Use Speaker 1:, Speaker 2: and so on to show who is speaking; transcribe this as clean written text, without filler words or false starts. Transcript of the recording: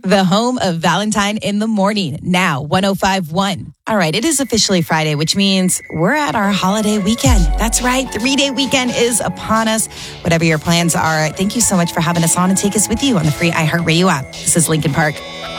Speaker 1: the home of Valentine in the Morning, now 105.1. All right, it is officially Friday, which means we're at our holiday weekend. That's right, 3-day weekend is upon us. Whatever your plans are, thank you so much for having us on and take us with you on the free iHeartRadio app. This is Linkin Park.